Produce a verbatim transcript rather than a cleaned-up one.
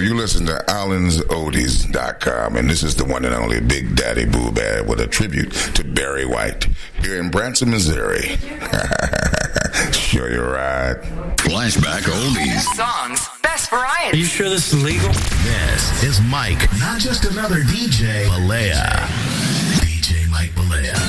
you listen to Allens Oldies dot com, and this is the one and only Big Daddy Boo Bad with a tribute to Barry White here in Branson, Missouri. Sure you're right. Flashback Oldies. Best songs, best variety. Are you sure this is legal? This is Mike, not just another D J, Balea. D J Mike Balea.